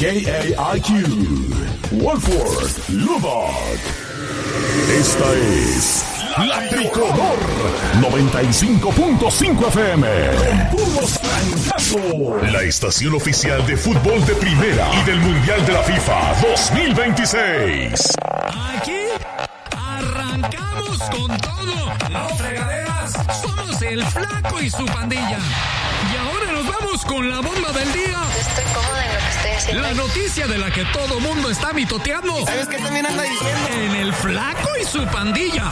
KAIQ, Wolford, Lubbock. Esta es La Tricolor 95.5 FM. ¡Puros trancazos! La estación oficial de fútbol de primera y del Mundial de la FIFA 2026. Aquí arrancamos con todo. No fregaderas. Somos el Flaco y su pandilla. Y ahora nos vamos con la bomba del día. Estoy cómoda en lo que estoy haciendo. La noticia de la que todo mundo está mitoteando. ¿Sabes qué también anda diciendo? En el Flaco y su pandilla.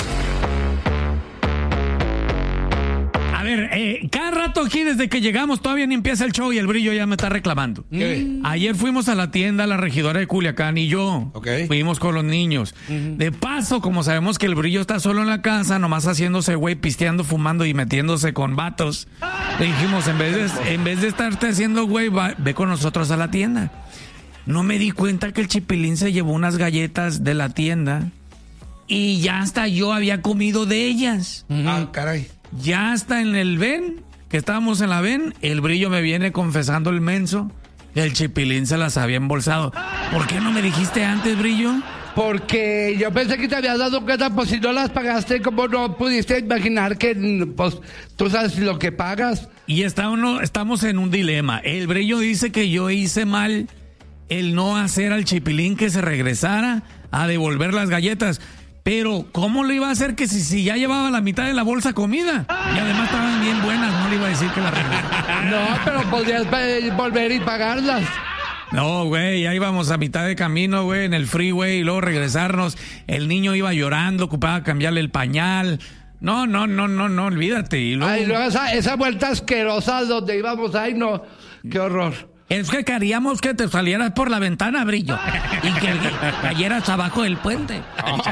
A ver, cada rato aquí desde que llegamos todavía ni empieza el show y el Brillo ya me está reclamando. Ayer fuimos a la tienda, la regidora de Culiacán y yo. Fuimos con los niños. De paso, como sabemos que el Brillo está solo en la casa, nomás haciéndose güey, pisteando, fumando y metiéndose con vatos, le dijimos, en vez de estarte haciendo güey, ve con nosotros a la tienda. No me di cuenta que el Chipilín se llevó unas galletas de la tienda y ya hasta yo había comido de ellas. Ah, caray. Ya hasta en el ven, que estábamos en la ven, el Brillo me viene confesando el menso que el Chipilín se las había embolsado. ¿Por qué no me dijiste antes, Brillo? Porque yo pensé que te habías dado cuenta, pues si no las pagaste, ¿cómo no pudiste imaginar que, pues, tú sabes lo que pagas? Y estamos en un dilema. El Brillo dice que yo hice mal el no hacer al Chipilín que se regresara a devolver las galletas. Pero, ¿cómo lo iba a hacer que si ya llevaba la mitad de la bolsa comida? Y además estaban bien buenas, no le iba a decir que la regresara. No, pero podrías volver y pagarlas. No, güey, ya íbamos a mitad de camino, güey, en el freeway y luego regresarnos. El niño iba llorando, ocupaba cambiarle el pañal. No, olvídate. Y luego... Ay, luego esa vuelta asquerosa donde íbamos, ay, no, qué horror. Es que queríamos que te salieras por la ventana, Brillo, y que cayeras abajo del puente.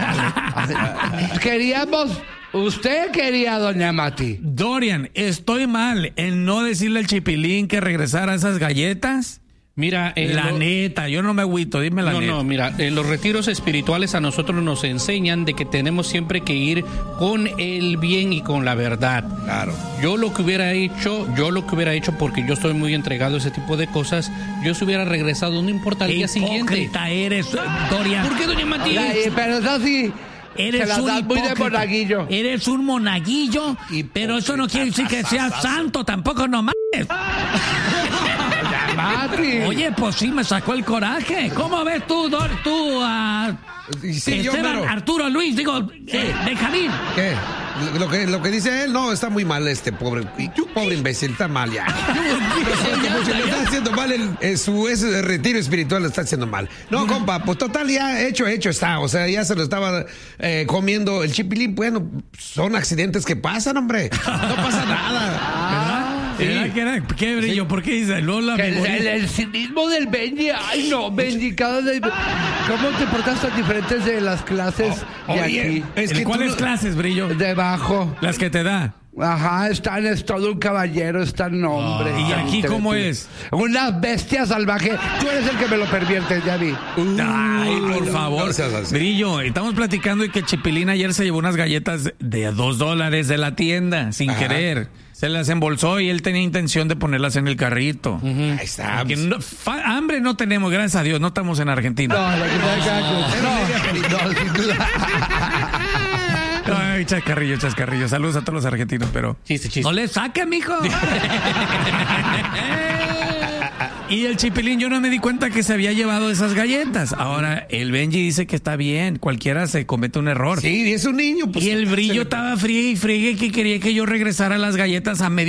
Usted quería, doña Mati. Dorian, ¿estoy mal en no decirle al Chipilín que regresara esas galletas? Mira, neta, yo no me agüito, dime la neta. No, mira, en los retiros espirituales a nosotros nos enseñan de que tenemos siempre que ir con el bien y con la verdad. Claro. Yo lo que hubiera hecho, porque yo estoy muy entregado a ese tipo de cosas, yo se hubiera regresado, no importa el día siguiente. Hipócrita eres, Dorian. ¿Por qué, doña Mati? Pero eso sí... Eres un muy de hipócrita. monaguillo. Eres un monaguillo, pero eso no quiere decir que seas santo, tampoco, no mames. Mati. Oye, pues sí, me sacó el coraje. ¿Cómo ves tú, Sí, Esteban, Arturo, Luis, Benjamín? ¿Qué? Lo que dice él, no, está muy mal pobre imbécil, está mal ya. Lo está haciendo mal, ese retiro espiritual lo está haciendo mal. No, compa, pues total, ya hecho está, o sea, ya se lo estaba comiendo el Chipilín. Bueno, son accidentes que pasan, hombre, no pasa nada. ¿Qué, Brillo? Sí. ¿Por qué dice Lola? El cinismo del Benji. Ay, no, Benji, ¿cómo te portas tan diferentes de las clases de aquí? ¿Cuáles clases, Brillo? Debajo. Las que te da. Ajá, es todo un caballero, hombre. ¿Y aquí cómo es? Una bestia salvaje. Tú eres el que me lo perviertes, ya vi. Ay, por favor. Brillo, estamos platicando de que Chipilín ayer se llevó unas galletas de $2 de la tienda, sin querer. Se las embolsó y él tenía intención de ponerlas en el carrito. Ahí está. Hambre no tenemos, gracias a Dios, no estamos en Argentina. No, sin duda. Ay, chascarrillo. Saludos a todos los argentinos, pero... Chiste. ¡No le saque, mijo! Y el Chipilín, yo no me di cuenta que se había llevado esas galletas. Ahora, el Benji dice que está bien. Cualquiera se comete un error. Sí, es un niño. Pues, y el Brillo estaba friegue y friegue que quería que yo regresara las galletas a medio